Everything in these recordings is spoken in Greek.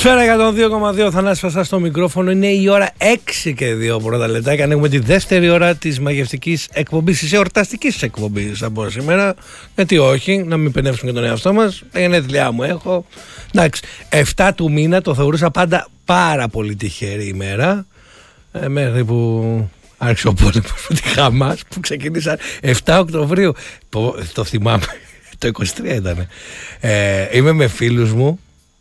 Σφαίρα 102,2, Θανάσης Φασάς στο μικρόφωνο. Είναι η ώρα 6 και 2 πρώτα λεπτά και ανοίγουμε τη δεύτερη ώρα της μαγευτικής εκπομπής, της εορταστικής εκπομπής από σήμερα. Γιατί όχι, να μην πενεύσουμε και τον εαυτό μας. Τα γενέθλιά μου έχω. Εντάξει, 7 του μήνα το θεωρούσα πάντα πάρα πολύ τυχερή ημέρα. Μέχρι που άρχισε ο πόλεμος με τη Χαμάς που ξεκίνησαν 7 Οκτωβρίου. Το θυμάμαι, το 23 ήταν. Είμαι με φίλους μου.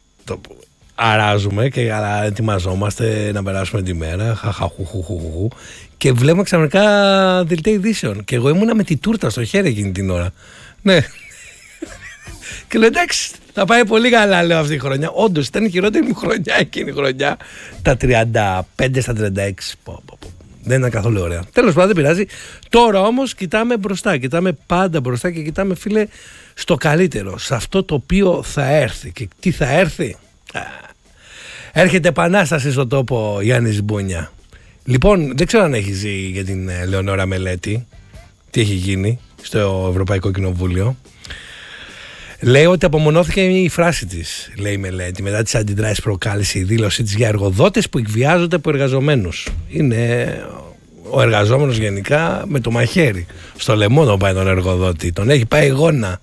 Αράζουμε και ετοιμαζόμαστε να περάσουμε τη μέρα. Χαχαχουχουχουχου. Και βλέπουμε ξαφνικά δελτία ειδήσεων. Και εγώ ήμουνα με τη τούρτα στο χέρι εκείνη την ώρα. Ναι. Και λέω εντάξει, θα πάει πολύ καλά, λέω, αυτή η χρονιά. Όντως ήταν η χειρότερη μου χρονιά εκείνη η χρονιά. Τα 35 στα 36. Δεν ήταν καθόλου ωραία. Τέλος πάντων, δεν πειράζει. Τώρα όμως κοιτάμε μπροστά. Κοιτάμε πάντα μπροστά και κοιτάμε, φίλε, στο καλύτερο. Σε αυτό το οποίο θα έρθει. Και τι θα έρθει? Έρχεται επανάσταση στο τόπο, Γιάννης Μπούνια. Λοιπόν, δεν ξέρω αν έχει ζει για την Λεωνόρα Μελέτη. Τι έχει γίνει στο Ευρωπαϊκό Κοινοβούλιο. Λέει ότι απομονώθηκε η φράση της, λέει η Μελέτη, μετά τις αντιδράσεις προκάλεσε η δήλωσή της για εργοδότες που εκβιάζονται από εργαζομένους. Είναι ο εργαζόμενος γενικά με το μαχαίρι στο λαιμό τον πάει τον εργοδότη, τον έχει πάει γόνα.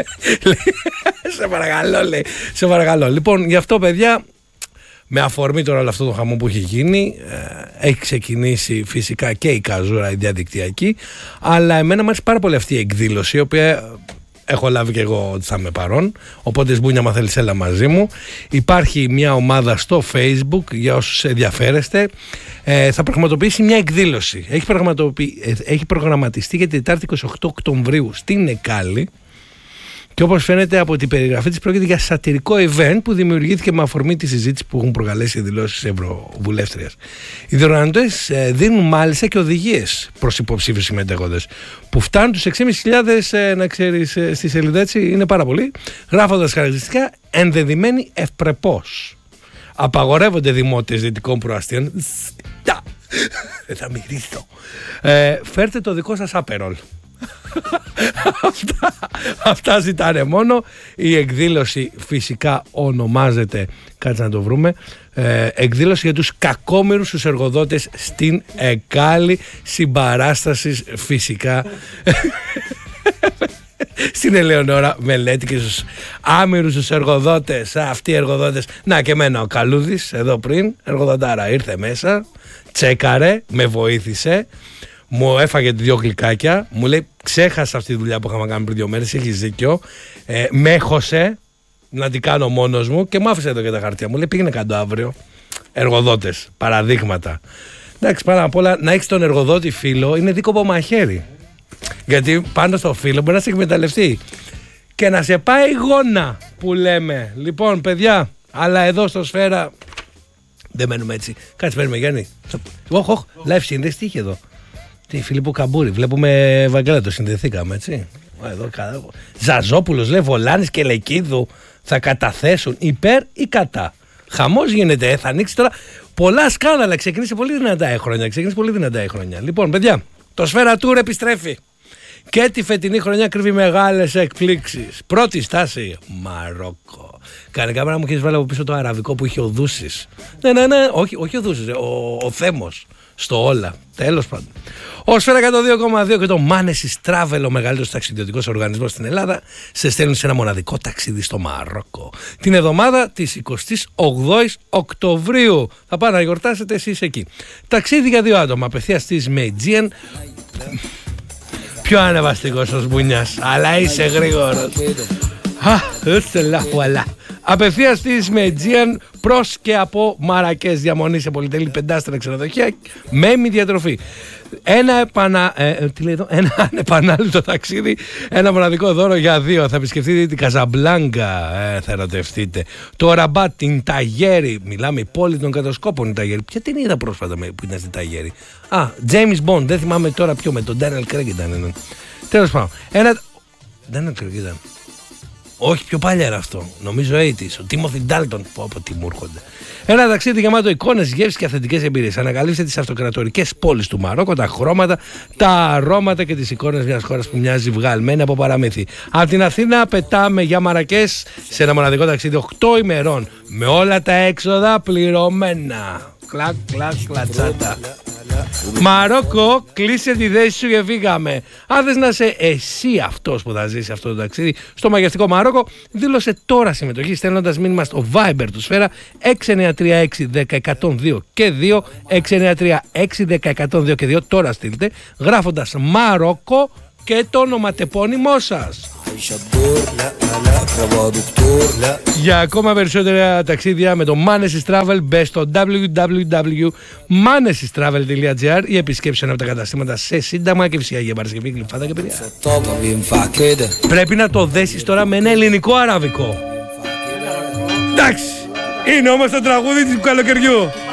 Σε παρακαλώ, λέει, σε παρακαλώ. Λοιπόν, γι' αυτό, παιδιά, με αφορμή τώρα όλο αυτό το χαμό που έχει γίνει, έχει ξεκινήσει φυσικά και η καζούρα η διαδικτυακή, αλλά εμένα μου άρεσε πάρα πολύ αυτή η εκδήλωση, η οποία έχω λάβει και εγώ ότι θα είμαι παρόν. Οπότε, Σμπούνια, μα θέλεις, έλα μαζί μου. Υπάρχει μια ομάδα στο Facebook για όσους ενδιαφέρεστε. Θα πραγματοποιήσει μια εκδήλωση. Έχει προγραμματιστεί για την Τετάρτη 28 Οκτωβρίου στην Εκάλη. Και όπως φαίνεται από την περιγραφή της, πρόκειται για σατυρικό event που δημιουργήθηκε με αφορμή τη συζήτηση που έχουν προκαλέσει οι δηλώσεις Ευρωβουλεύτριας. Οι διοργανωτές δίνουν μάλιστα και οδηγίες προς υποψήφιους συμμετέχοντες που φτάνουν τους 6.500, να ξέρεις, στη σελίδα, έτσι, είναι πάρα πολύ, γράφοντας χαρακτηριστικά ενδεδειμένοι ευπρεπώς. Απαγορεύονται δημότες δυτικών προαστίων. Δεν θα μυρίσω. Φέρτε το δικό σας άπερολ. Αυτά ζητάνε μόνο. Η εκδήλωση φυσικά ονομάζεται, κάτσε να το βρούμε, εκδήλωση για τους κακόμοιρους τους εργοδότες στην Εκάλη, συμπαράστασης φυσικά στην Ελεονόρα Μελέτη και στους άμυρους τους εργοδότες. Αυτοί οι εργοδότες, να και εμένα ο Καλούδης εδώ πριν, εργοδοτάρα, ήρθε μέσα, τσέκαρε, με βοήθησε, μου έφαγε 2 γλυκάκια, μου λέει ξέχασα αυτή τη δουλειά που είχαμε κάνει πριν 2 μέρες, έχεις δίκιο, με έχωσε να την κάνω μόνος μου και μου άφησε εδώ και τα χαρτιά, μου λέει πήγαινε κάτω αύριο. Εργοδότες, παραδείγματα. Εντάξει, πάνω απ' όλα να έχεις τον εργοδότη φίλο είναι δίκοπο μαχαίρι, γιατί πάνω στο φίλο μπορεί να σε εκμεταλλευτεί και να σε πάει γόνα που λέμε. Λοιπόν, παιδιά, αλλά εδώ στο Σφαίρα δεν μένουμε έτσι. Κάτσε, παίρνουμε, Γιάννη. Live σύνδεση, τι είχε εδώ? Τι, Φιλίππο Καμπούρη, βλέπουμε Ευαγγέλα, το συνδεθήκαμε, έτσι. Εδώ, Ζαζόπουλος λέει Βολάνης και Λεκίδου θα καταθέσουν υπέρ ή κατά. Χαμός γίνεται, θα ανοίξει τώρα πολλά σκάνδαλα. Ξεκίνησε πολύ δυνατά η χρονιά. Λοιπόν, παιδιά, το Σφαίρα Tour επιστρέφει. Και τη φετινή χρονιά κρύβει μεγάλες εκπλήξεις. Πρώτη στάση, Μαρόκο. Κάνε κάμερα, μου έχεις βάλει από πίσω το αραβικό που είχε ο Δούσης. Ναι, όχι ο Δούσης, ο Θέμος. Στο όλα. Τέλος πάντων. Ο Σφαίρα 102,2 και το Manesis Travel, ο μεγαλύτερος ταξιδιωτικός οργανισμός στην Ελλάδα, σε στέλνουν σε ένα μοναδικό ταξίδι στο Μαρόκο. Την εβδομάδα της 28ης Οκτωβρίου. Θα πάτε να γιορτάσετε εσείς εκεί. Ταξίδι για 2 άτομα. Απευθείας της Aegean. Πιο ανεβαστικός ο Σμπουνιάς, αλλά είσαι γρήγορος. Απευθείας της Aegean προς και από Μαρακές, διαμονή σε πολυτελή 5-στερα ξενοδοχεία με διατροφή. Ένα ανεπανάληπτο ταξίδι, ένα μοναδικό δώρο για 2. Θα επισκεφτείτε την Καζαμπλάνκα, θα ερωτευτείτε. Το Ραμπάτ, την Ταγέρι. Μιλάμε η πόλη των κατασκόπων, η Ταγέρι. Ποια την είδα πρόσφατα που ήταν στην Ταγέρι? James Bond, δεν θυμάμαι τώρα ποιο, με τον Daniel Craig ήταν. Τέλος πάντων. Daniel Craig ήταν. Όχι, πιο παλιά era αυτό. Νομίζω 80's. Ο Τίμοθι Ντάλτον. Από τι μου έρχονται. Ένα ταξίδι γεμάτο εικόνες, γεύσεις και αυθεντικές εμπειρίες. Ανακαλύψτε τις αυτοκρατορικές πόλεις του Μαρόκο, τα χρώματα, τα αρώματα και τις εικόνες μιας χώρας που μοιάζει βγαλμένη από παραμύθι. Από την Αθήνα πετάμε για Μαρακές σε ένα μοναδικό ταξίδι 8 ημερών με όλα τα έξοδα πληρωμένα. Κλακ, κλακ, κλατσάτα. Μαρόκο, κλείσε τη θέση σου και φύγαμε. Αν θες να είσαι εσύ αυτός που θα ζήσει αυτό το ταξίδι στο μαγευτικό Μαρόκο, δήλωσε τώρα συμμετοχή στέλνοντας μήνυμα στο Viber του Σφαίρα 6936-10102 και 2, 6936-10102 και 2. Τώρα στείλτε γράφοντας Μαρόκο και το ονοματεπώνυμό σας. Για ακόμα περισσότερα ταξίδια με το Manesis Travel μπες στο www.manesystravel.gr ή επισκέψου ένα από τα καταστήματα σε Σύνταγμα και φυσικά για Παρασκευή, Γλυφάδα και Πειραιά. Πρέπει να το δέσεις τώρα με ένα ελληνικό αραβικό. Εντάξει, είναι όμως το τραγούδι του καλοκαιριού.